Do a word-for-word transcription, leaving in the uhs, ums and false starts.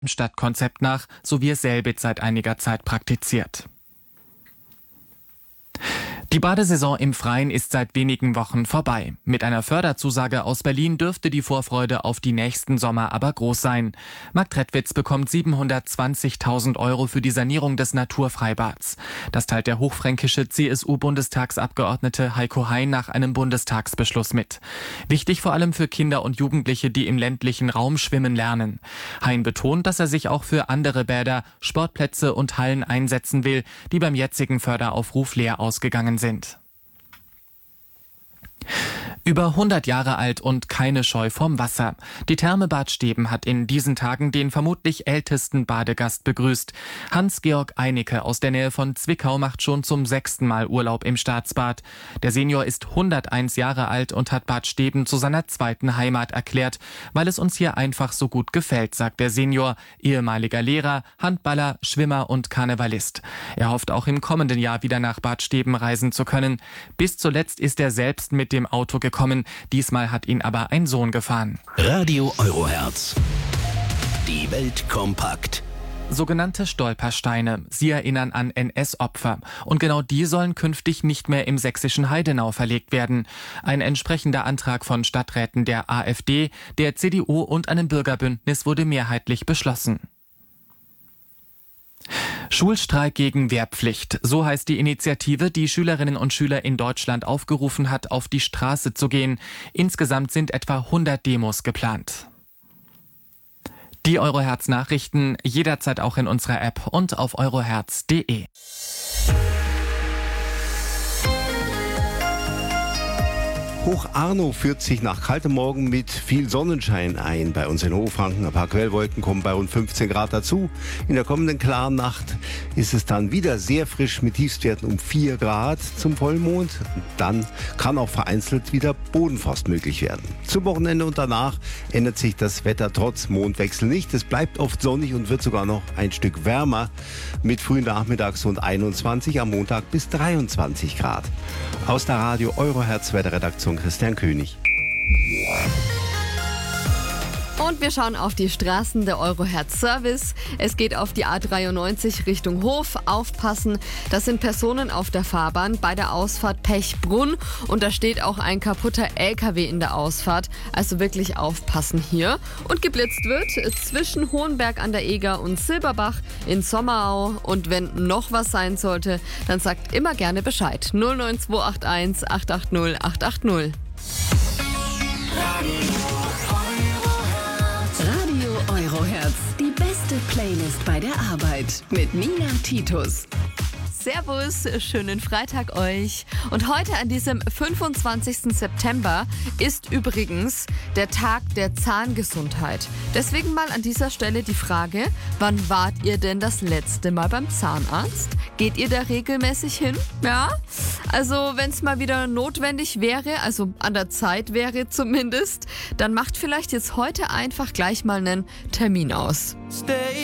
Stadtkonzept nach, so wie es Selbit seit einiger Zeit praktiziert. Die Badesaison im Freien ist seit wenigen Wochen vorbei. Mit einer Förderzusage aus Berlin dürfte die Vorfreude auf die nächsten Sommer aber groß sein. Markt Trettwitz bekommt siebenhundertzwanzigtausend Euro für die Sanierung des Naturfreibads. Das teilt der hochfränkische C S U-Bundestagsabgeordnete Heiko Hein nach einem Bundestagsbeschluss mit. Wichtig vor allem für Kinder und Jugendliche, die im ländlichen Raum schwimmen lernen. Hein betont, dass er sich auch für andere Bäder, Sportplätze und Hallen einsetzen will, die beim jetzigen Förderaufruf leer ausgegangen sind. sind. Über hundert Jahre alt und keine Scheu vorm Wasser. Die Therme Bad Steben hat in diesen Tagen den vermutlich ältesten Badegast begrüßt. Hans-Georg Einicke aus der Nähe von Zwickau macht schon zum sechsten Mal Urlaub im Staatsbad. Der Senior ist hunderteins Jahre alt und hat Bad Steben zu seiner zweiten Heimat erklärt, weil es uns hier einfach so gut gefällt, sagt der Senior, ehemaliger Lehrer, Handballer, Schwimmer und Karnevalist. Er hofft auch im kommenden Jahr wieder nach Bad Steben reisen zu können. Bis zuletzt ist er selbst mit dem Auto gekommen. Diesmal hat ihn aber ein Sohn gefahren. Radio Euroherz. Die Welt kompakt. Sogenannte Stolpersteine. Sie erinnern an N S-Opfer. Und genau die sollen künftig nicht mehr im sächsischen Heidenau verlegt werden. Ein entsprechender Antrag von Stadträten der AfD, der C D U und einem Bürgerbündnis wurde mehrheitlich beschlossen. Schulstreik gegen Wehrpflicht. So heißt die Initiative, die Schülerinnen und Schüler in Deutschland aufgerufen hat, auf die Straße zu gehen. Insgesamt sind etwa hundert Demos geplant. Die Euroherz-Nachrichten jederzeit auch in unserer App und auf euroherz punkt de. Hoch Arno führt sich nach kaltem Morgen mit viel Sonnenschein ein. Bei uns in Hochfranken ein paar Quellwolken kommen bei rund fünfzehn Grad dazu. In der kommenden klaren Nacht ist es dann wieder sehr frisch mit Tiefstwerten um vier Grad zum Vollmond. Dann kann auch vereinzelt wieder Bodenfrost möglich werden. Zum Wochenende und danach ändert sich das Wetter trotz Mondwechsel nicht. Es bleibt oft sonnig und wird sogar noch ein Stück wärmer mit frühen Nachmittags rund einundzwanzig, am Montag bis dreiundzwanzig Grad. Aus der Radio Euroherz Wetterredaktion Christian König. Und wir schauen auf die Straßen der Euroherz Service. Es geht auf die A dreiundneunzig Richtung Hof. Aufpassen, das sind Personen auf der Fahrbahn bei der Ausfahrt Pechbrunn. Und da steht auch ein kaputter L K W in der Ausfahrt. Also wirklich aufpassen hier. Und geblitzt wird zwischen Hohenberg an der Eger und Silberbach in Sommerau. Und wenn noch was sein sollte, dann sagt immer gerne Bescheid. null neun zwei acht eins acht acht null acht acht null. Euroherz, die beste Playlist bei der Arbeit mit Nina Titus. Servus, schönen Freitag euch. Und heute an diesem fünfundzwanzigsten September ist übrigens der Tag der Zahngesundheit. Deswegen mal an dieser Stelle die Frage, wann wart ihr denn das letzte Mal beim Zahnarzt? Geht ihr da regelmäßig hin? Ja? Also wenn es mal wieder notwendig wäre, also an der Zeit wäre zumindest, dann macht vielleicht jetzt heute einfach gleich mal einen Termin aus.